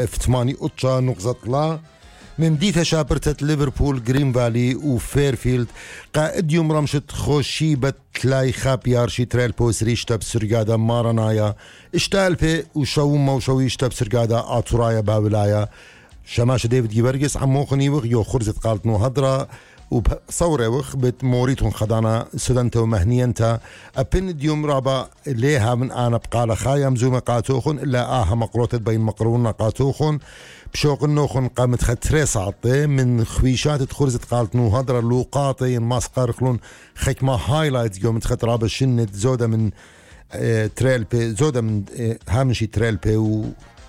في 8 قطشة نقطة لا من ديتا شابرتة ليفربول جرين فالي وفيرفيلد قائد يوم رمشت خوشيبة تلاي خابيار شي تريل بوس ريشتا بسرقادة مارانايا اشتال بي وشوما وشويشتا بسرقادة آتورايا باولايا شماش ديفيد جيبرجس عموخني وغ يو خرزت قالت نو هدرا وبصورة وخ بتموريتون خدانا سدنتا ومهنينتا أبن ديوم رابا ليها من أنا بقالة خايم زوما قاتوخن إلا مقروطة بين مقرونا قاتوخن بشوق النوخن قامت خطريس عطي من خويشات تخرزت قالت نو هدرا لوقاطي ماسقار خلون خيكما هايلايت يوم تخطرابا شنت زودة من تريل بي زودة من هامشي تريل بي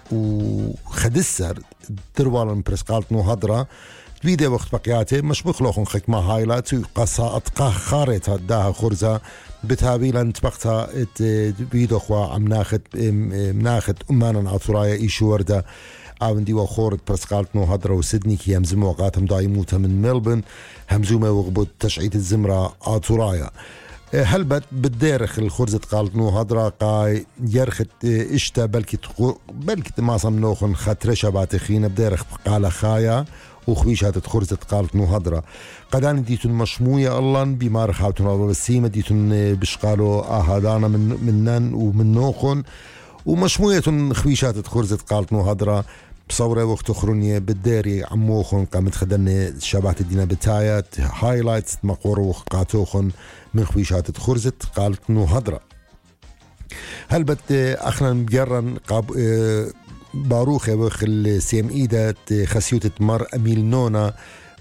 وخدسر دروالا برس قالت نو هدرا فيديو وقت بقياته مش بخلوخن خيكما هايلايت وقصا أتقاه خارطة داها خرزة بتهابيلا انتبقتها فيديو خوا عم ناخد أمانا عطرايا إيشو وردة عاوندي وخورت برس قالت نو هدرا وسيدني كي همزمو وقاتهم دايموتا من ملبن همزومة وغبط تشعيد الزمرة عطرايا هلبت بالديرخ الخرزة قالت نو هدرا قاي يرخت اشتا بلكي ما صمنوخن خطرشة باتخين بديرخ قال خايا وخويش هاتت خرزة قالت نو هدرا قدان ديتون مشموية الله بمار خاوتون الله بسيمة ديتون بشقالو هادانا منن ومن نوخن ومشموية خويش هاتت خرزة قالت نو هدرا بصورة وقت أخرونية بالديري عموخن قامت خدني شبعت الدينا بتايات هايلايتس مقورو وقاتوخن من خويشات خرزت قالت نو هدرا هل بت أخنا مجرن باروخة وخل سيم إيدة خسيوتة مر أميل نونا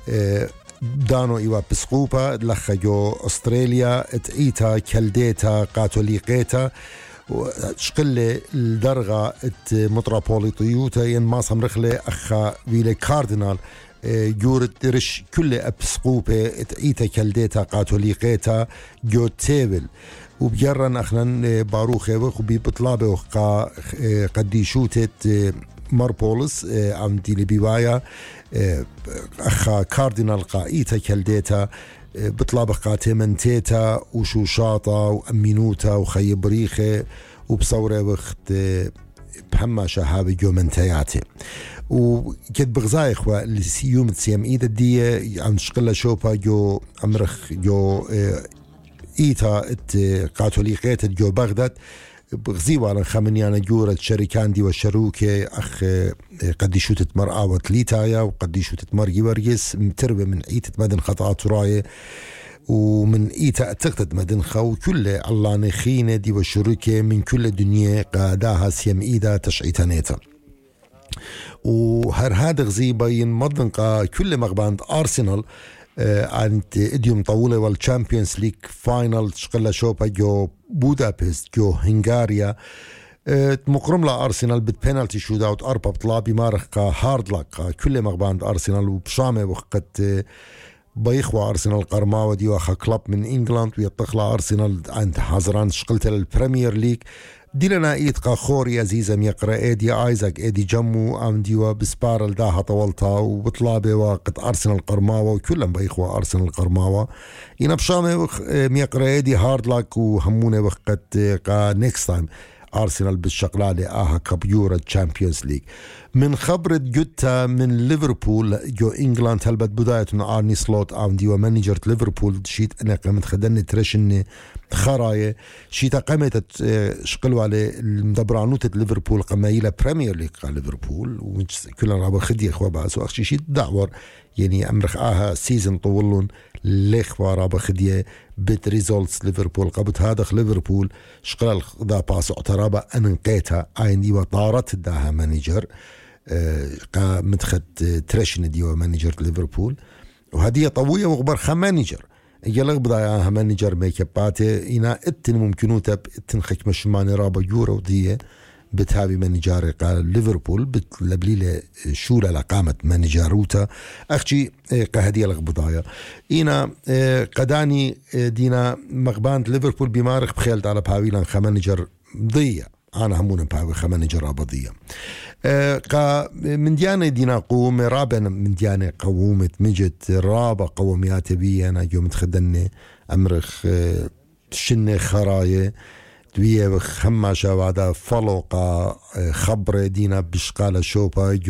دانو إيوا بسقوبة لخا جو أستراليا اتعيتا كالديتا قاتوليقيتا وشقل الدرغة متروبوليطيوتا ين ماسم رخلة أخا ويلي كاردينال جورت رش كل أبسقوبة اتعيتا كالديتا قاتوليقيتا جو تيبل وبجرن أخنا باروخة وخبي بطلابة وخا قديشوتة مربولس عم دي لبيوايا أخا كاردينال قائيتا كالديتا بطلابة قاتمنتيتا وشوشاطة وأمينوتا وخي بريخة وبصورة وقت بحما شهابة جو منتياتي وكد بغزاي إخوة اليوم تسيام إيدا دي عم تشقلها شوبا جو أمرخ جو إيتا قاتوليقيت جو بغداد بغزيوا على خمنيانا جورة شركان دي والشروكة أخ قديشوتة مرأة وتليتايا وقديشوتة مرقي ورقس متربة من إيتة مدن خطأت راية ومن إيتا أتقتد مدن خو كل الله نخينة دي والشروكة من كل دنيا قاداها سيام إيدا تشعيتانيتا وهر هذا غزي بين مدن كل مغباند أرسنال عند إديوم طولة والشامبيونز ليج فاينل شقلة شوبا جو بودابست جو هنغاريا مقرم لأرسنال بالبينالتي شوت اوت 4 بطلاب بمارخ هارد لك كل مغباند أرسنال وبشامة وقت بيخوى أرسنال قرماوة دي واخا كلاب من إنجلاند ويطخلا أرسنال عند حزران شقلت للبريمير ليج دي لنا إيتقا خوري عزيزة ميقرأ إيدي آيزاك إيدي جمو عم ديوا بسبارل داها طولتا وبطلابة وقت أرسنال قرماوة وكلهم بيخوى أرسنال قرماوة إنا بشامة ميقرأ إيدي هارد لاك وهمونة وقت نيكست تايم أرسنال بالشقلالة كبيورة تشامبيونز ليج من خبرة جوتا من ليفربول جو إنجلاند هلبت بداية من آرني سلوت عم ديوا مانجر ليفربول شيت أنا قمت خدني ترشني خراية شيتا قمت شقلوا على المدبرانوتة ليفربول قمايلة بريمير ليج على ليفربول وكلنا رابا خدي إخوة بعض وأخشي شيت دعور يعني أمرخ سيزن طولون ليخوا رابا خدية بيت ريزولتس ليفربول قبت هذا ليفربول شقل دا باس اعترابا أنقيتها عين ديوا طارت داها مانجر متخد ترشن ديوا مانجر ليفربول وهدية طوية وغبر مانجر يلغ بضاياها مانجر ميكاباتي إنا اتن ممكنوتا اتن خكمة شماني رابا جورا ودية بتهابي مانجاري قال ليفربول بتلبليلة شولة لقامة مانجاروتا أختي قهدية لغبضايا إنا قداني دينا مغباند ليفربول بمارخ بخيلت على باويلان خمانجر ضية أنا همون باوي خمانجر رابضية من ديانة دينا قوم رابنا من ديانة قومة مجد رابا قوميات بي أنا يوم تخدني أمرخ شنة خراية دوية خماشة وعدا فلوقا خبر دينا بشقالة شوبا